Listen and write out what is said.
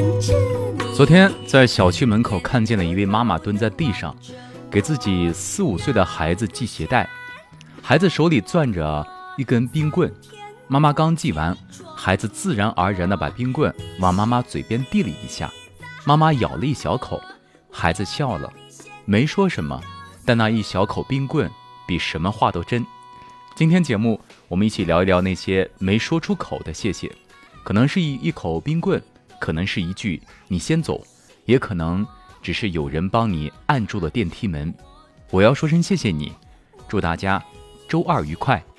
昨天在小区门口看见了一位妈妈蹲在地上，给自己4、5岁的孩子系鞋带，孩子手里攥着一根冰棍，妈妈刚系完，孩子自然而然地把冰棍往妈妈嘴边递了一下，妈妈咬了一小口，孩子笑了，没说什么，但那一小口冰棍比什么话都真。今天节目我们一起聊一聊那些没说出口的谢谢，可能是一口冰棍，可能是一句你先走，也可能只是有人帮你按住了电梯门。我要说声谢谢你，祝大家周二愉快。